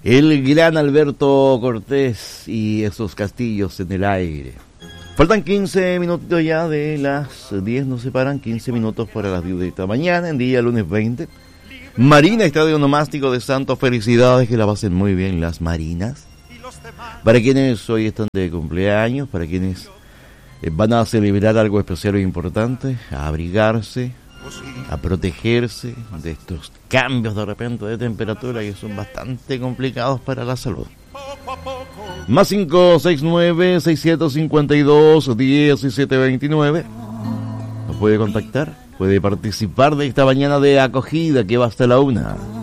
el gran Alberto Cortés y esos castillos en el aire. Faltan 15 minutos ya de las 10, nos separan 15 minutos para las 10 de esta mañana, en día lunes 20. Marina, Estadio Nomástico de Santos, felicidades, que la pasen muy bien las marinas. Para quienes hoy están de cumpleaños, para quienes van a celebrar algo especial e importante, a abrigarse, a protegerse de estos cambios de repente de temperatura que son bastante complicados para la salud. Más 569-6752-1729. Nos puede contactar, puede participar de esta mañana de acogida que va hasta la 1.